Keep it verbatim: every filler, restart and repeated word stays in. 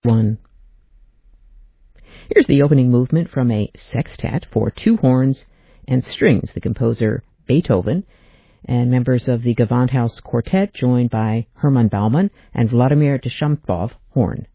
one. Here's the opening movement from a sextet for two horns and strings, the composer Beethoven, and members of the Gewandhaus Quartet joined by Hermann Baumann and Vladimir Deschampov, horn.